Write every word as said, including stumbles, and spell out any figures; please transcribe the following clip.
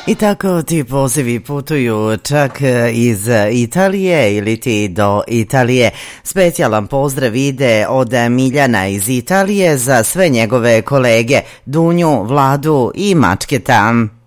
I tako ti pozivi putuju čak iz Italije ili ti do Italije. Specijalan pozdrav ide od Miljana iz Italije za sve njegove kolege Dunju, Vladu i Mačketa.